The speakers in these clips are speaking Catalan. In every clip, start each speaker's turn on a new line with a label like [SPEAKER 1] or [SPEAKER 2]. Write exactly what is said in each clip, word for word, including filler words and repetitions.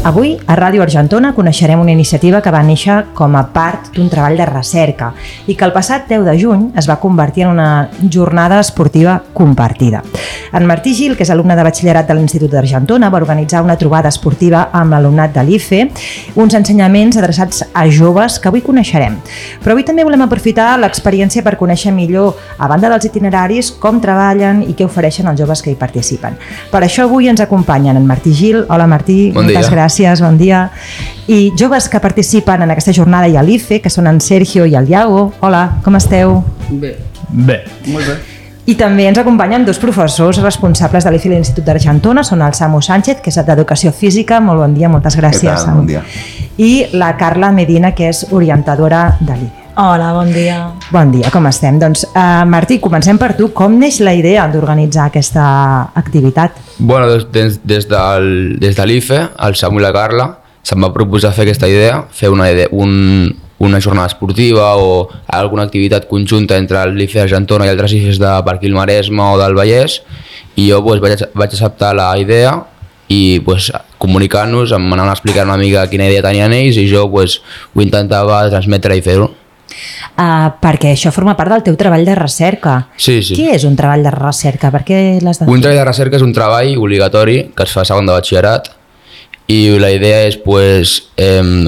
[SPEAKER 1] Avui, a Ràdio Argentona, coneixerem una iniciativa que va néixer com a part d'un treball de recerca i que el passat deu de juny es va convertir en una jornada esportiva compartida. En Martí Gil, que és alumne de batxillerat de l'Institut d'Argentona, va organitzar una trobada esportiva amb l'alumnat de l'I F E, uns ensenyaments adreçats a joves que avui coneixerem. Però avui també volem aprofitar l'experiència per conèixer millor, a banda dels itineraris, com treballen i què ofereixen els joves que hi participen. Per això avui ens acompanyen en Martí Gil. Hola Martí,
[SPEAKER 2] bon
[SPEAKER 1] moltes
[SPEAKER 2] dia.
[SPEAKER 1] gràcies, bon dia. I joves que participen en aquesta jornada i a l'I F E, que són en Sergio i el Iago. Hola, com esteu?
[SPEAKER 3] Bé.
[SPEAKER 2] Bé.
[SPEAKER 3] Molt bé.
[SPEAKER 1] I també ens acompanyen dos professors responsables de l'I F E i l'Institut d'Argentona, són el Samu Sánchez, que és d'Educació Física, molt bon dia, moltes gràcies.
[SPEAKER 4] Què tal?
[SPEAKER 1] Samu.
[SPEAKER 4] Bon dia.
[SPEAKER 1] I la Carla Medina, que és orientadora de l'I F E.
[SPEAKER 5] Hola, bon dia.
[SPEAKER 1] Bon dia, com estem? Doncs, uh, Martí, comencem per tu. Com neix la idea d'organitzar aquesta activitat?
[SPEAKER 2] Bueno, des, des, des, del, des de l'I F E, el Samu i la Carla, se'm va proposar fer aquesta idea, fer una, idea, un, una jornada esportiva o alguna activitat conjunta entre l'I F E d'Argentona i altres I F Es de per aquí el Maresme o del Vallès, i jo pues, vaig, vaig acceptar la idea i pues, comunicant-nos, em anaven a explicar una mica quina idea tenien ells i jo pues, ho intentava transmetre i fer-ho.
[SPEAKER 1] Uh, perquè això forma part del teu treball de recerca.
[SPEAKER 2] Sí, sí.
[SPEAKER 1] Què és un treball de recerca? Per què l'has de fer?
[SPEAKER 2] Un treball de recerca és un treball obligatori que es fa a segon de batxillerat i la idea és pues, eh,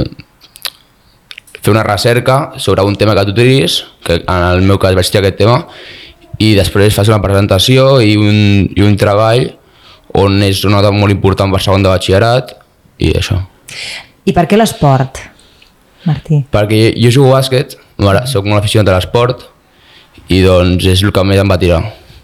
[SPEAKER 2] fer una recerca sobre un tema que tu triïs, que en el meu cas vaig triar aquest tema, i després fas una presentació i un, i un treball on és una nota molt important per segon de batxillerat i això.
[SPEAKER 1] I per què l'esport, Martí?
[SPEAKER 2] Perquè jo jugo a bàsquet, soc molt aficionat a l'esport i doncs és el que més em va tirar.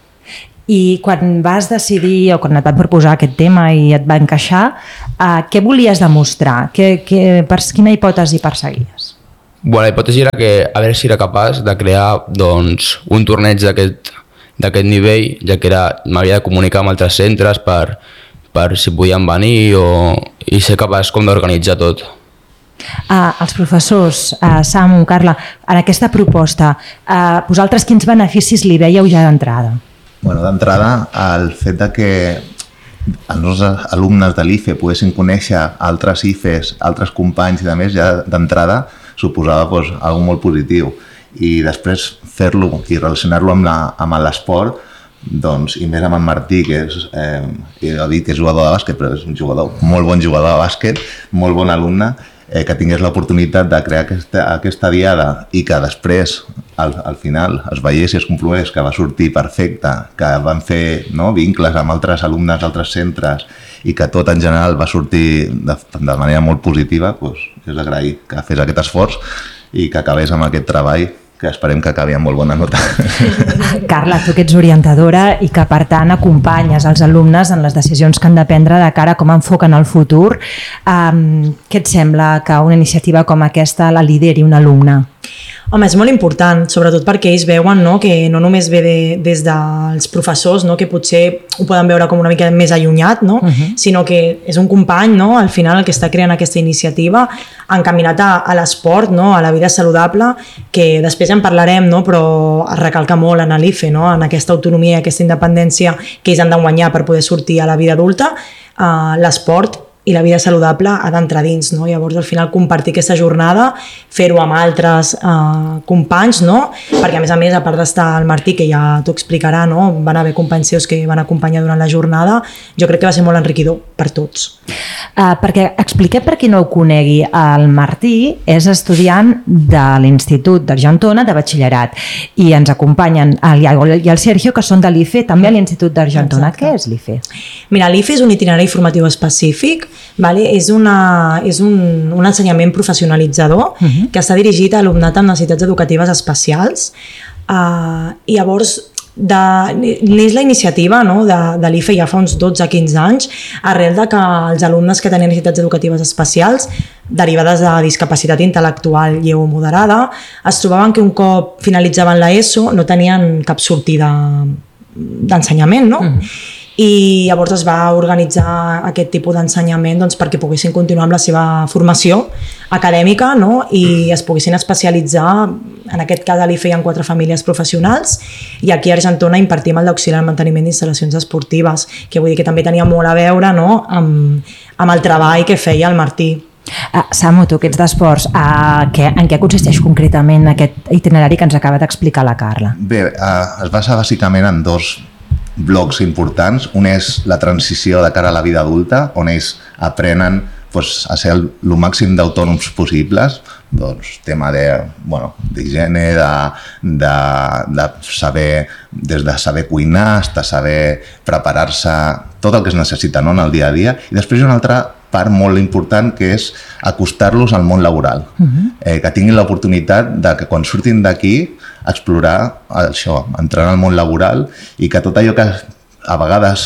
[SPEAKER 1] I quan vas decidir o quan et van proposar aquest tema i et va encaixar, uh, què volies demostrar? Que, que, per, quina hipòtesi perseguies?
[SPEAKER 2] Bueno, la hipòtesi era que a veure si era capaç de crear doncs, un torneig d'aquest d'aquest nivell, ja que m'havia de comunicar amb altres centres per, per si podien venir o, i ser capaç com d'organitzar tot.
[SPEAKER 1] Uh, els professors, uh, Samu, Carla, en aquesta proposta, uh, vosaltres quins beneficis li veieu ja d'entrada?
[SPEAKER 4] Bueno, d'entrada, el fet de que els nostres alumnes de l'I F E poguessin conèixer altres I F Es, altres companys i de més, ja d'entrada suposava doncs, alguna molt positiu. I després fer-lo i relacionar-lo amb l'esport, doncs, i més amb en Martí, que és, eh, he dit que és jugador de bàsquet, però és un jugador, molt bon jugador de bàsquet, molt bon alumne, eh, que tingués l'oportunitat de crear aquesta, aquesta diada i que després, al, al final, es veiés i es comprovés que va sortir perfecte, que van fer no, vincles amb altres alumnes d'altres centres i que tot en general va sortir de, de manera molt positiva, doncs, és d'agrair que fes aquest esforç i que acabés amb aquest treball que esperem que acabi amb molt bona nota.
[SPEAKER 1] Carla, tu que ets orientadora i que per tant acompanyes els alumnes en les decisions que han de prendre de cara a com enfoquen el futur, um, què et sembla que una iniciativa com aquesta la lideri un alumne?
[SPEAKER 5] Home, és molt important, sobretot perquè ells veuen no, que no només ve de, des dels professors, no, que potser ho poden veure com una mica més allunyat, no, uh-huh. sinó que és un company, no, al final el que està creant aquesta iniciativa, encaminat a, a l'esport, no, a la vida saludable, que després en parlarem, no, però es recalca molt en l'I F E, no, en aquesta autonomia i aquesta independència que ells han de guanyar per poder sortir a la vida adulta, uh, l'esport i la vida saludable ha d'entrar dins, no? Llavors al final compartir aquesta jornada, fer-ho amb altres eh, companys, no? Perquè a més a més, a part d'estar el Martí, que ja t'ho explicarà, no? Van haver companys seus que van acompanyar durant la jornada, jo crec que va ser molt enriquidor per tots.
[SPEAKER 1] Uh, perquè expliquem per qui no ho conegui, el Martí és estudiant de l'Institut d'Argentona de batxillerat i ens acompanyen el Iago i el Sergio, que són de l'I F E, també a l'Institut d'Argentona. Què és l'I F E?
[SPEAKER 5] Mira, l'I F E és un itinerari formatiu específic, vale? És, una, és un, un ensenyament professionalitzador uh-huh. que està dirigit a alumnat amb necessitats educatives especials uh, i llavors de, n'és la iniciativa no? de, de l'I F E ja fa uns dotze a quinze anys arrel de que els alumnes que tenen necessitats educatives especials derivades de discapacitat intel·lectual lleu o moderada es trobaven que un cop finalitzaven l'ESO no tenien cap sortida d'ensenyament, no? Uh-huh. I llavors es va organitzar aquest tipus d'ensenyament doncs, perquè poguessin continuar amb la seva formació acadèmica no? I es poguessin especialitzar en aquest cas a l'I F E hi ha quatre famílies professionals i aquí a Argentona impartim el d'auxiliar al manteniment d'instal·lacions esportives, que vull dir que també tenia molt a veure, no?, amb, amb el treball que feia el Martí.
[SPEAKER 1] Uh, Samu, tu que ets d'esports, uh, que, en què consisteix concretament aquest itinerari que ens acaba d'explicar la Carla?
[SPEAKER 4] Bé, uh, es basa bàsicament en dos blocs importants. Un és la transició de cara a la vida adulta, on ells aprenen pues, a ser el, el màxim d'autònoms possibles, doncs, tema de, bueno, d'higiene, de, de, de saber, des de saber cuinar, fins a saber preparar-se, tot el que es necessita, no?, en el dia a dia. I després hi ha una altra part molt important que és acostar-los al món laboral, uh-huh. eh, que tinguin l'oportunitat de que quan surtin d'aquí explorar això, entrar al món laboral i que tot allò que a vegades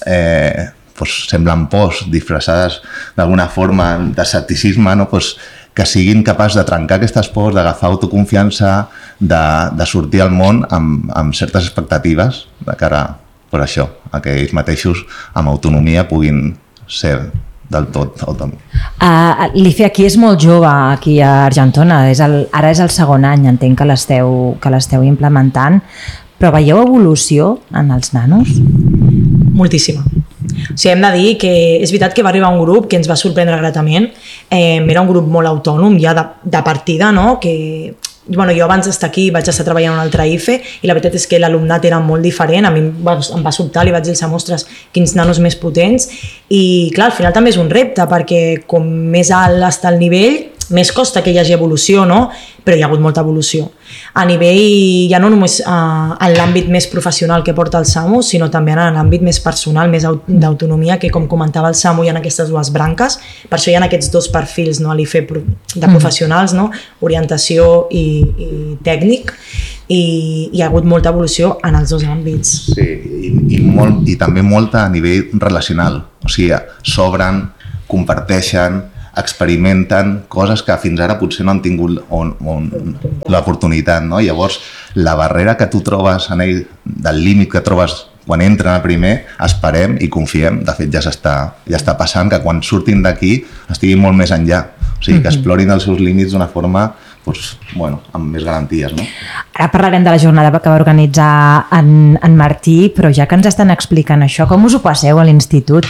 [SPEAKER 4] eh, pues, semblen pors disfressades d'alguna forma d'escepticisme, no? Pues, que siguin capaços de trencar aquestes pors, d'agafar autoconfiança, de, de sortir al món amb, amb certes expectatives de cara per això, a que ells mateixos amb autonomia puguin ser del tot autònom.
[SPEAKER 1] Uh, L'I F E aquí és molt jove, aquí a Argentona, és el, ara és el segon any, entenc que l'esteu que l'esteu implementant, però veieu evolució en els nanos?
[SPEAKER 5] Moltíssima. O sigui, hem de dir que és veritat que va arribar un grup que ens va sorprendre gratament, eh, era un grup molt autònom ja de, de partida, no?, que bueno, jo abans d'estar aquí vaig estar treballant en un altre I F E i la veritat és que l'alumnat era molt diferent, a mi em va, em va sobtar, li vaig dir als mostres quins nanos més potents i clar, al final també és un repte perquè com més alt està el nivell, més costa que hi hagi evolució, no? Però hi ha hagut molta evolució. A nivell, ja no només uh, en l'àmbit més professional que porta el Samu, sinó també en l'àmbit més personal, més d'autonomia, que com comentava el Samu hi ha aquestes dues branques, per això hi ha aquests dos perfils, no? A l'I F E de professionals, no? Orientació i, i tècnic, i hi ha hagut molta evolució en els dos àmbits.
[SPEAKER 4] Sí, i, i, molt, i també molta a nivell relacional, o sigui, s'obren, comparteixen, experimenten coses que fins ara potser no han tingut on, on, l'oportunitat, no? Llavors, la barrera que tu trobes en ell, del límit que trobes quan entren a primer, esperem i confiem, de fet ja s'està ja està passant, que quan surtin d'aquí estiguin molt més enllà, o sigui, que explorin els seus límits d'una forma doncs, bueno, amb més garanties, no?
[SPEAKER 1] Ara parlarem de la jornada que va organitzar en, en Martí, però ja que ens estan explicant això, com us ho passeu a l'institut?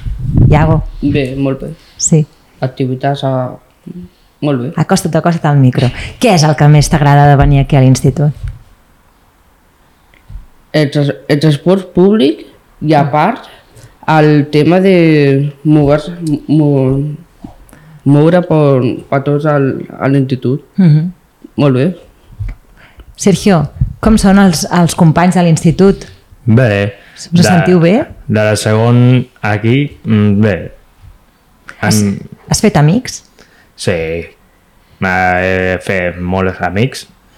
[SPEAKER 1] Iago?
[SPEAKER 3] Bé, molt bé.
[SPEAKER 1] Sí.
[SPEAKER 3] Activitats a... molt bé.
[SPEAKER 1] Acosta't, acosta't al micro. Què és el que més t'agrada de venir aquí a l'institut?
[SPEAKER 3] El, tras el transport públic i a part el tema de moure, moure per, per tots al, a l'institut. Uh-huh. Molt bé.
[SPEAKER 1] Sergio, com són els, els companys de l'institut?
[SPEAKER 6] Bé.
[SPEAKER 1] Us sentiu bé?
[SPEAKER 6] De la segon aquí, bé.
[SPEAKER 1] Has, has fet amics?
[SPEAKER 6] Sí, he fet molts amics.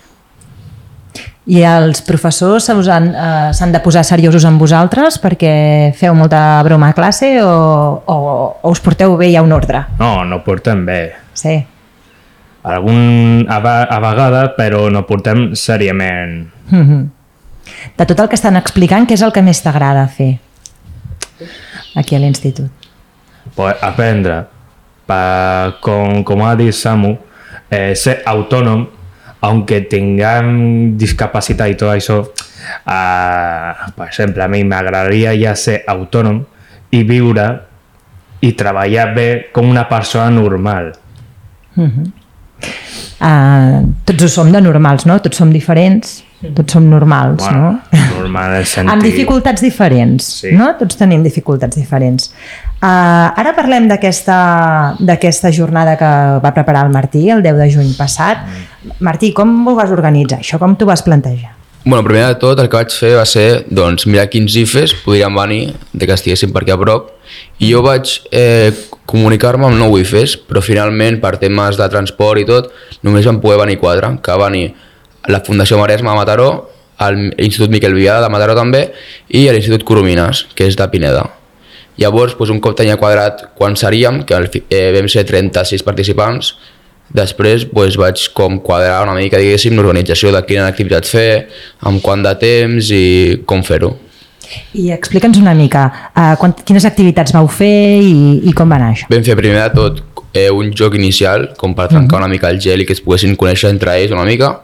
[SPEAKER 1] I els professors s'han eh, de posar seriosos amb vosaltres perquè feu molta broma a classe o, o, o us porteu bé i hi ha un ordre?
[SPEAKER 6] No, no portem bé.
[SPEAKER 1] Sí.
[SPEAKER 6] Algun, a, a vegades, però no portem seriament.
[SPEAKER 1] Mm-hmm. De tot el que estan explicant, què és el que més t'agrada fer aquí a l'institut?
[SPEAKER 6] Pues aprendre, pa, com, com ha dit Samu, eh, ser autònom, aunque tengan discapacitat i tot això, eh, per exemple, a mi m'agradaria ja ser autònom i viure i treballar bé com una persona normal.
[SPEAKER 1] Mm-hmm. uh, tots ho som de normals, no? Tots som diferents, tots som normals,
[SPEAKER 6] bueno,
[SPEAKER 1] no?
[SPEAKER 6] Normal en sentit...
[SPEAKER 1] Amb dificultats diferents,
[SPEAKER 6] sí.
[SPEAKER 1] No? Tots tenim dificultats diferents. Uh, ara parlem d'aquesta jornada que va preparar el Martí el deu de juny passat. Mm. Martí, com ho vas organitzar això? Com t'ho vas plantejar?
[SPEAKER 2] Bueno, primer de tot el que vaig fer va ser doncs, mirar quins I F Es podrien venir de que estiguessin per aquí a prop i jo vaig eh, comunicar-me amb nou I F Es, però finalment per temes de transport i tot només van poder venir quatre, que va venir la Fundació Maresme de Mataró, l'Institut Miquel Viada de Mataró també i l'Institut Coromines, que és de Pineda. Llavors, doncs, un cop tenia quadrat quan seríem, que eh, vam ser trenta-sis participants, després doncs, vaig com quadrar una mica, diguéssim, l'organització de quina activitat fer, amb quant de temps i com fer-ho.
[SPEAKER 1] I explica'ns una mica, uh, quant, quines activitats vau fer i, i com va anar això?
[SPEAKER 2] Vam fer primer de tot eh, un joc inicial, com per trencar una mica el gel i que es poguessin conèixer entre ells una mica.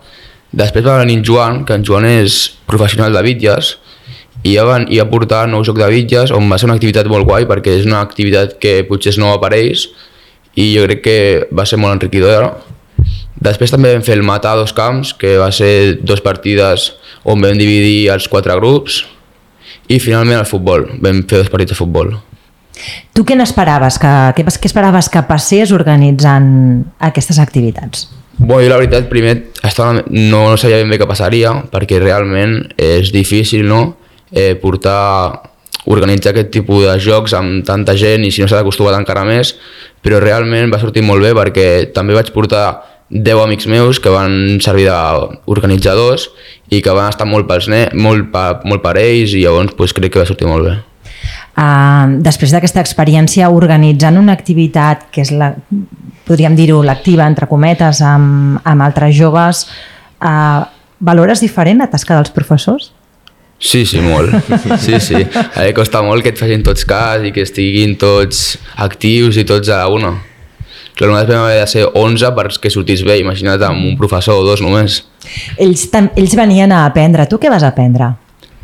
[SPEAKER 2] Després va venir en Joan, que en Joan és professional de bitlles, i ja van, i va portar nou joc de bitlles, on va ser una activitat molt guai, perquè és una activitat que potser és nova per ells, i jo crec que va ser molt enriquidora. Després també vam fer el mata a dos camps, que va ser dos partides on vam dividir els quatre grups, i finalment el futbol, vam fer dos partits de futbol.
[SPEAKER 1] Tu què n'esperaves? Que, què, què esperaves que passés organitzant aquestes activitats?
[SPEAKER 2] Bé, jo la veritat, primer estava, no sabia ben bé què passaria, perquè realment és difícil, no?, eh, portar, organitzar aquest tipus de jocs amb tanta gent i si no s'ha d'acostumat encara més, però realment va sortir molt bé perquè també vaig portar deu amics meus que van servir d'organitzadors i que van estar molt, pels ne molt, pa molt per ells i llavors pues, crec que va sortir molt bé.
[SPEAKER 1] Uh, després d'aquesta experiència organitzant una activitat que és la, podríem dir-ho, l'activa entre cometes amb, amb altres joves, uh, valores diferent la tasca dels professors?
[SPEAKER 2] Sí, sí, molt. Sí, sí. A mi costa molt que et facin tots cas i que estiguin tots actius i tots a la una. Clar, només vam haver de ser onze perquè sortís bé, imagina't amb un professor o dos només.
[SPEAKER 1] Ells, ells venien a aprendre. Tu què vas aprendre?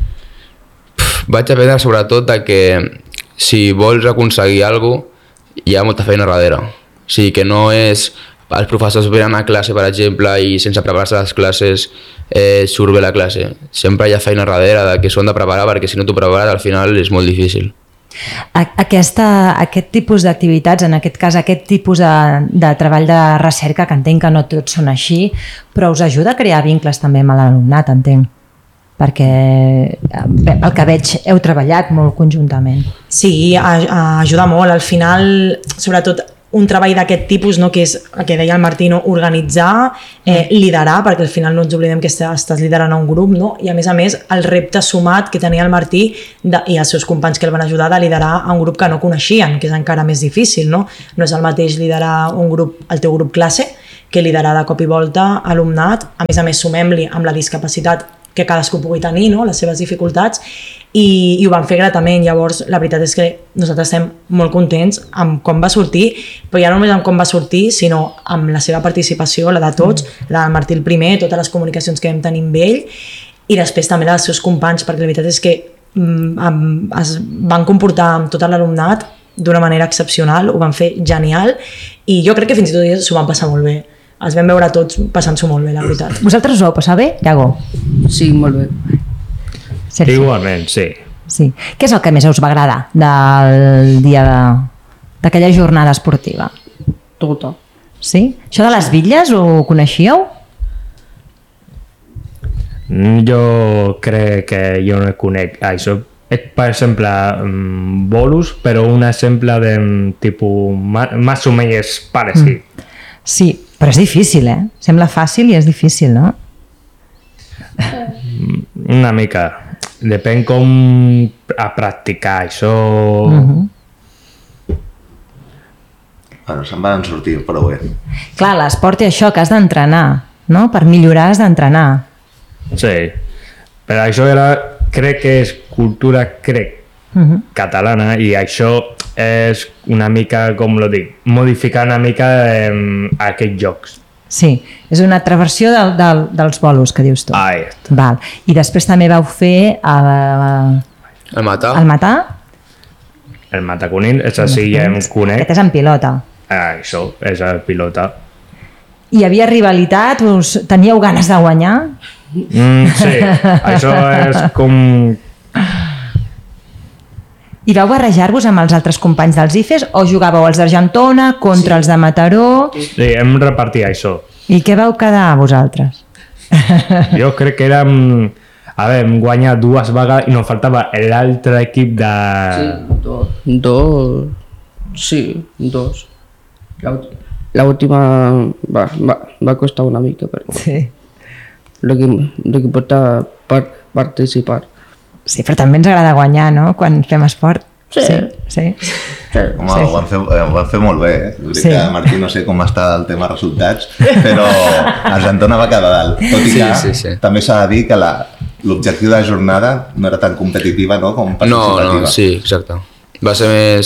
[SPEAKER 2] Vaig aprendre sobretot de que si vols aconseguir alguna cosa, hi ha molta feina darrere. O sigui, que no és... Els professors venen a classe, per exemple, i sense preparar-se les classes eh, surt bé la classe. Sempre hi ha feina darrere de que s'ho han de preparar, perquè si no t'ho prepares al final és molt difícil.
[SPEAKER 1] Aquesta, aquest tipus d'activitats, en aquest cas aquest tipus de, de treball de recerca, que entenc que no tots són així, però us ajuda a crear vincles també amb l'alumnat, entenc. Perquè pel que veig heu treballat molt conjuntament.
[SPEAKER 5] Sí, a, a ajuda molt. Al final, sobretot, un treball d'aquest tipus, no, que és el que deia el Martí, no, organitzar, eh, liderar, perquè al final no ens oblidem que estàs liderant a un grup, no? I a més a més el repte sumat que tenia el Martí de, i els seus companys que el van ajudar de liderar a un grup que no coneixien, que és encara més difícil, no? No és el mateix liderar un grup, el teu grup classe, que liderar de cop i volta alumnat. A més a més sumem-li amb la discapacitat que cadascú pugui tenir, no? Les seves dificultats, i, i ho van fer gratament. Llavors la veritat és que nosaltres estem molt contents amb com va sortir, però ja no només amb com va sortir, sinó amb la seva participació, la de tots, mm. la del Martí el primer, totes les comunicacions que vam tenir amb ell, i després també la dels seus companys, perquè la veritat és que mm, es van comportar amb tot l'alumnat d'una manera excepcional, ho van fer genial, i jo crec que fins i tot s'ho van passar molt bé. Els vam veure tots passant-s'ho molt bé, la veritat.
[SPEAKER 1] Vosaltres us ho heu passat bé, Iago?
[SPEAKER 3] Sí, molt bé.
[SPEAKER 1] Sergi.
[SPEAKER 6] Igualment, sí.
[SPEAKER 1] Sí. Què és el que més us va agradar del dia d'aquella jornada esportiva?
[SPEAKER 3] Tota.
[SPEAKER 1] Sí? Això de les bitlles ho coneixíeu?
[SPEAKER 6] Jo crec que jo no conec això. És, per exemple, bolos, però un exemple de tipus més o menys parecido. Mm.
[SPEAKER 1] Sí, però és difícil, eh? Sembla fàcil i és difícil, no?
[SPEAKER 6] Una mica. Depèn com a practicar això.
[SPEAKER 1] Uh-huh.
[SPEAKER 4] Bueno, se'n van sortir, però bé.
[SPEAKER 1] Clar, l'esport té això, que has d'entrenar, no? Per millorar has d'entrenar.
[SPEAKER 6] Sí, però això era, crec que és cultura, crec, uh-huh. catalana, i això és una mica, com lo dic, modificar una mica eh, aquests jocs.
[SPEAKER 1] Sí, és una altra versió del, del, dels bolos que dius tu.
[SPEAKER 6] Ah, està.
[SPEAKER 1] Val. I després també vau fer el,
[SPEAKER 2] El matar?
[SPEAKER 1] el matar.
[SPEAKER 6] El mataconil, és així, ja em conec.
[SPEAKER 1] Aquest és en pilota.
[SPEAKER 6] Ah, això, és el pilota.
[SPEAKER 1] Hi havia rivalitat? Us teníeu ganes de guanyar?
[SPEAKER 6] Mm, sí, això és com...
[SPEAKER 1] I vau barrejar-vos amb els altres companys dels I F E S o jugàveu els d'Argentona contra sí. els de Mataró?
[SPEAKER 6] Sí, hem repartit això.
[SPEAKER 1] I què vau quedar vosaltres?
[SPEAKER 6] Jo crec que érem... A veure, hem guanyat dues vegades i no faltava l'altre equip de...
[SPEAKER 3] Sí, dos. Dos... Sí, dos. L'última va, va, va costar una mica, però...
[SPEAKER 1] Sí.
[SPEAKER 3] L'equip pot per participar.
[SPEAKER 1] Sí, però també ens agrada guanyar, no?, quan fem esport.
[SPEAKER 3] Sí.
[SPEAKER 1] Sí, sí.
[SPEAKER 3] sí.
[SPEAKER 4] Home, sí, ho, van fer, ho van fer molt bé, eh? Vull dir sí. que Martí no sé com està el tema resultats, però Argentona va quedar dalt. Tot i
[SPEAKER 2] sí,
[SPEAKER 4] que
[SPEAKER 2] sí, sí.
[SPEAKER 4] també s'ha de dir que l'objectiu de la jornada no era tan competitiva, no?, com participativa.
[SPEAKER 2] No, no, sí, exacte. Va ser més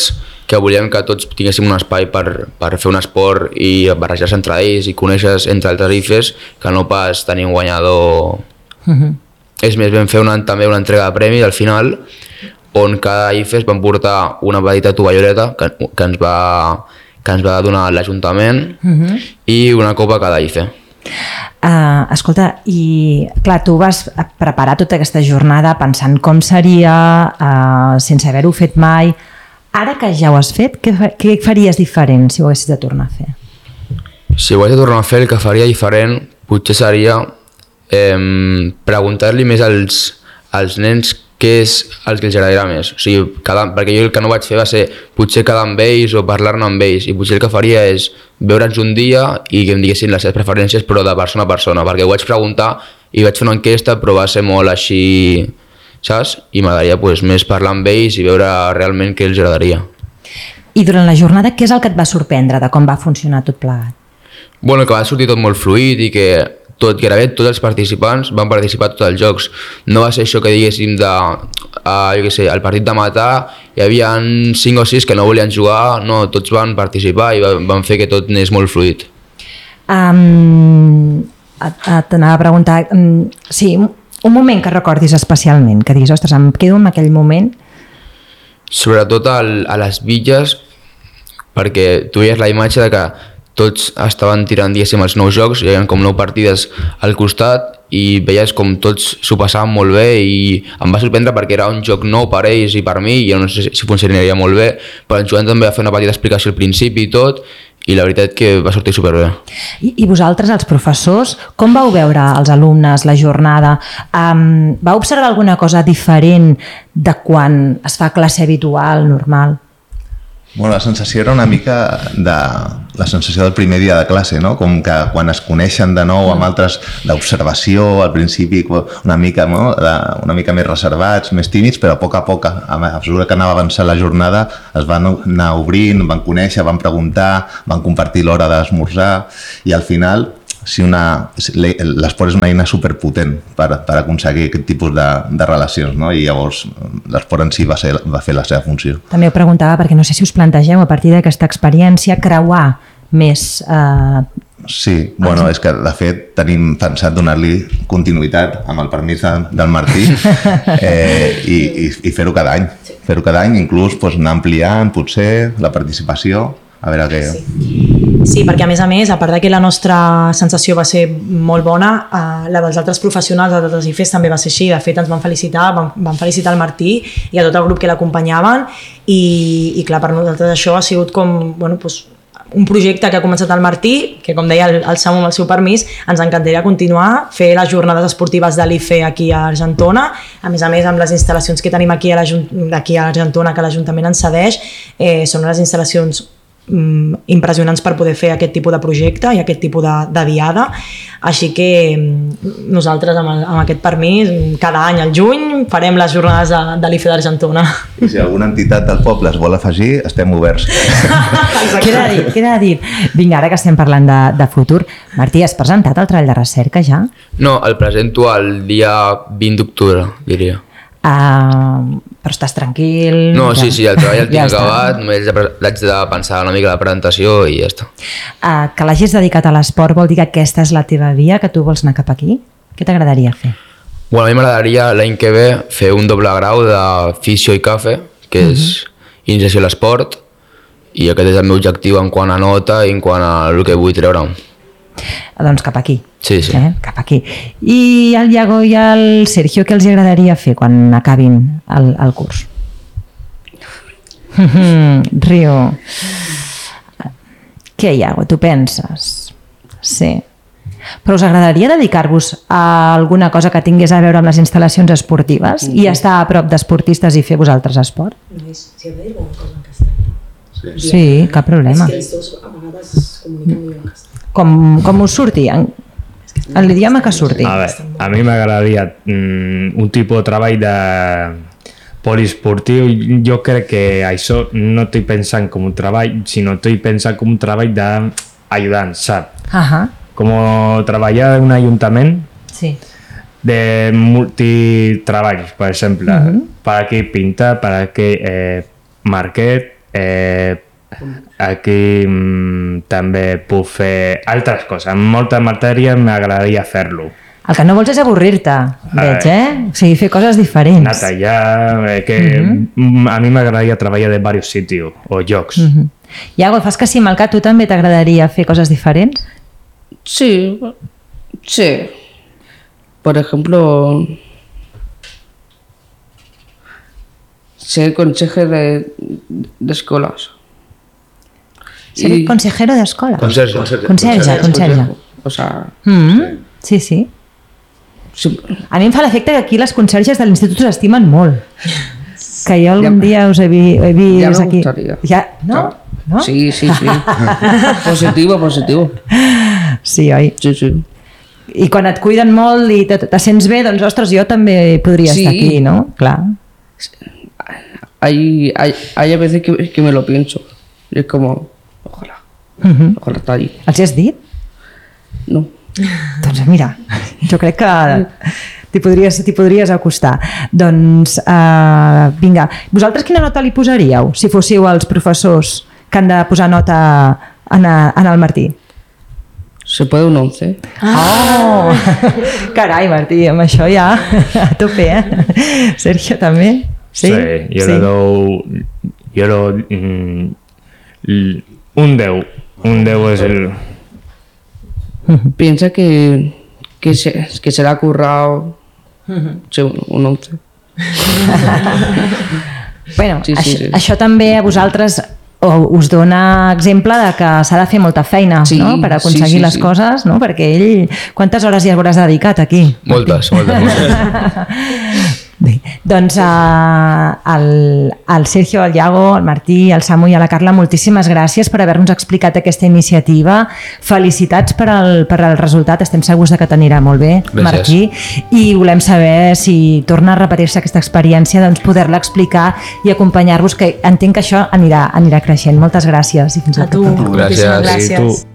[SPEAKER 2] que volíem que tots tinguéssim un espai per, per fer un esport i barrejar-se entre ells i conèixer entre altres I F Es que no pas tenir un guanyador. Uh-huh. És més, vam fer una, també una entrega de premis al final on cada I F Es van portar una petita tovalloleta que, que, ens, va, que ens va donar l'Ajuntament uh-huh. i una copa a cada I F E.
[SPEAKER 1] Uh, escolta, i clar, tu vas preparar tota aquesta jornada pensant com seria, uh, sense haver-ho fet mai. Ara que ja ho has fet, què, què faries diferent si ho haguessis de tornar a fer?
[SPEAKER 2] Si ho hagués de tornar a fer, el que faria diferent potser seria eh, preguntar-li més als, als nens què és el que els agradarà més. O sigui, quedar, perquè jo el que no vaig fer va ser potser quedar amb ells o parlar-ne amb ells, i potser el que faria és veure'ns un dia i que em diguessin les seves preferències, però de persona a persona, perquè ho vaig preguntar i vaig fer una enquesta, però va ser molt així, saps? I m'agradaria pues, més parlar amb ells i veure realment què els agradaria.
[SPEAKER 1] I durant la jornada, què és el que et va sorprendre de com va funcionar tot plegat?
[SPEAKER 2] Bueno, que va sortir tot molt fluid i que tot, gairebé tots els participants van participar a tots els jocs. No va ser això que diguéssim de, uh, jo què sé, el partit de matar, hi havia cinc o sis que no volien jugar, no, tots van participar i van fer que tot anés molt fluid.
[SPEAKER 1] Um, T'anava a preguntar, um, sí, un moment que recordis especialment, que diguis, ostres, em quedo en aquell moment.
[SPEAKER 2] Sobretot al, a les bitlles, perquè tu veies la imatge de que tots estaven tirant, diguéssim, els nous jocs, hi havia com nou partides al costat i veies com tots s'ho passaven molt bé i em va sorprendre perquè era un joc nou per ells i per mi i jo no sé si funcionaria molt bé, però en Joan també va fer una petita explicació al principi i tot i la veritat que va sortir superbé.
[SPEAKER 1] I, i vosaltres, els professors, com vau veure els alumnes la jornada? Um, vau observar alguna cosa diferent de quan es fa classe habitual, normal?
[SPEAKER 4] Bueno, la sensació era una mica de la sensació del primer dia de classe, no? Com que quan es coneixen de nou amb altres d'observació, al principi una mica, no? de, una mica més reservats, més tímids, però a poc a poc, a mesura que anava avançant la jornada, es van anar obrint, van conèixer, van preguntar, van compartir l'hora d'esmorzar i al final si una, l'esport és una eina superpotent per, per aconseguir aquest tipus de, de relacions, no? I llavors l'esport en si va, ser, va fer la seva funció.
[SPEAKER 1] També ho preguntava perquè no sé si us plantegeu a partir d'aquesta experiència creuar més... Eh...
[SPEAKER 4] Sí, bueno, és que de fet tenim pensat donar-li continuïtat amb el permís de, del Martí eh, i, i, i fer-ho cada any, fer-ho cada any, inclús pues, anar ampliant potser la participació, a veure què...
[SPEAKER 5] Sí. Sí, perquè a més a més, a part de que la nostra sensació va ser molt bona, eh, la dels altres professionals, dels altres I F Es també va ser així. De fet, ens van felicitar, van, van felicitar el Martí i a tot el grup que l'acompanyaven i, i clar, per nosaltres això ha sigut com, bueno, doncs, un projecte que ha començat el Martí, que com deia el, el Samu amb el seu permís, ens encantaria continuar, fer les jornades esportives de l'I F E aquí a Argentona, a més a més amb les instal·lacions que tenim aquí a Argentona que l'Ajuntament ens cedeix, eh, són unes instal·lacions impressionants per poder fer aquest tipus de projecte i aquest tipus de, de diada, així que nosaltres amb, el, amb aquest permís cada any al juny farem les jornades de, de l'I F E d'Argentona.
[SPEAKER 4] I si alguna entitat del poble es vol afegir, estem oberts.
[SPEAKER 1] Queda dit, queda dit. Vinga, ara que estem parlant de, de futur, Martí, has presentat el treball de recerca ja?
[SPEAKER 2] No, el presento el dia vint d'octubre, diria.
[SPEAKER 1] Uh, però estàs tranquil?
[SPEAKER 2] No, sí, sí, el treball el tinc
[SPEAKER 1] ja
[SPEAKER 2] acabat, només haig de pensar una mica la presentació i ja està.
[SPEAKER 1] Uh, que l'hagis dedicat a l'esport vol dir que aquesta és la teva via, que tu vols anar cap aquí? Què t'agradaria fer?
[SPEAKER 2] Bueno, a mi m'agradaria l'any que ve fer un doble grau de fisio i cafè, que és uh-huh. iniciació a l'esport, i aquest és el meu objectiu en quant a nota i en quant a el que vull treure.
[SPEAKER 1] Doncs cap aquí.
[SPEAKER 2] Sí, sí.
[SPEAKER 1] Eh? Cap aquí. I el Iago i el Sergio, què els agradaria fer quan acabin el, el curs? Rio. Què, Iago, tu penses? Sí. Però us agradaria dedicar-vos a alguna cosa que tingués a veure amb les instal·lacions esportives i estar a prop d'esportistes i fer vosaltres esport?
[SPEAKER 5] Si heu de dir alguna cosa en castellà.
[SPEAKER 1] Sí, sí, cap problema.
[SPEAKER 5] És que els dos a vegades es comuniquen millor en castellà.
[SPEAKER 1] Com, com us surti, en, en l'idioma que surti.
[SPEAKER 6] A veure, a mi m'agradaria mm, un tipus de treball de poliesportiu. Jo crec que això no estic pensant com un treball, sinó estic pensant com un treball d'ajudant, saps?
[SPEAKER 1] Ajá.
[SPEAKER 6] Com treballar en un ajuntament
[SPEAKER 1] sí.
[SPEAKER 6] de multitreballs, per exemple.
[SPEAKER 1] Uh-huh.
[SPEAKER 6] Per aquí pintar, per aquí eh, marquet, Eh, aquí mm, també puc fer altres coses. En moltes matèries m'agradaria fer-lo.
[SPEAKER 1] El que no vols és avorrir-te, veig, eh? O sigui, fer coses diferents.
[SPEAKER 6] Anar allà, eh, que
[SPEAKER 1] Mhm.
[SPEAKER 6] a mi m'agradaria treballar de diversos sitios o llocs.
[SPEAKER 1] Mhm. Iago, fas que sí, Malca, tu també t'agradaria fer coses diferents?
[SPEAKER 3] Sí, sí. Por ejemplo, ser consejero de, de escuelas.
[SPEAKER 1] Ser
[SPEAKER 3] Y-
[SPEAKER 1] consejero d'escola?
[SPEAKER 2] Conserge.
[SPEAKER 1] Conserge, conserge.
[SPEAKER 3] O sea,
[SPEAKER 1] Mm, sí, sí.
[SPEAKER 3] sí,
[SPEAKER 1] A mi em fa l'efecte que aquí les conserges de l'institut s'estimen molt. Que jo algun dia us he, vi, he vist
[SPEAKER 3] ya me
[SPEAKER 1] aquí.
[SPEAKER 3] gustaría.
[SPEAKER 1] Ja, no?
[SPEAKER 3] Claro.
[SPEAKER 1] no?
[SPEAKER 3] Sí, sí, sí. Positivo, positivo.
[SPEAKER 1] Sí, oi?
[SPEAKER 3] Sí, sí.
[SPEAKER 1] I quan et cuiden molt i te, te sents bé, doncs, ostres, jo també podria
[SPEAKER 3] Sí.
[SPEAKER 1] estar aquí, no? Clar.
[SPEAKER 3] Hay, hay, hay a veces que, que me lo pienso. Y es como, ojalá,
[SPEAKER 1] Mhm.
[SPEAKER 3] ojalá estar allí.
[SPEAKER 1] Els hi has dit?
[SPEAKER 3] No.
[SPEAKER 1] Doncs mira, jo crec que t'hi podries, t'hi podries acostar. Doncs, uh, vinga, vosaltres quina nota li posaríeu si fóssiu els professors que han de posar nota en, a, en el Martí?
[SPEAKER 3] ¿Se puede un once?
[SPEAKER 1] Oh! Carai, Martí, amb això ja a tope, eh? Sergio, també?
[SPEAKER 6] Sí, yo le doy yo lo mm, l- un deu. Un deu es el
[SPEAKER 3] Piensa que, que, se, que se le ha currado sí, un, un once.
[SPEAKER 1] Bueno,
[SPEAKER 3] Sí, sí,
[SPEAKER 1] això,
[SPEAKER 3] sí.
[SPEAKER 1] això també a vosaltres o us dona exemple de que s'ha de fer molta feina,
[SPEAKER 3] Sí,
[SPEAKER 1] no?, per aconseguir
[SPEAKER 3] sí, sí,
[SPEAKER 1] les
[SPEAKER 3] sí.
[SPEAKER 1] coses, no? Perquè ell, quantes hores ja hauràs dedicat aquí?
[SPEAKER 2] Moltes, moltes, moltes.
[SPEAKER 1] Bé, doncs uh, el, el Sergio, el Iago, el Martí, el Samu i la Carla, moltíssimes gràcies per haver-nos explicat aquesta iniciativa. Felicitats per al, per al resultat, estem segurs de que t'anirà molt bé,
[SPEAKER 2] Gràcies.
[SPEAKER 1] Martí, i volem saber si torna a repetir-se aquesta experiència, doncs poder-la explicar i acompanyar-vos, que entenc que això anirà, anirà creixent. Moltes gràcies i fins
[SPEAKER 5] A
[SPEAKER 1] al
[SPEAKER 5] tu,
[SPEAKER 1] proper.
[SPEAKER 5] moltíssimes
[SPEAKER 2] Gràcies.
[SPEAKER 5] gràcies.
[SPEAKER 6] Y tú,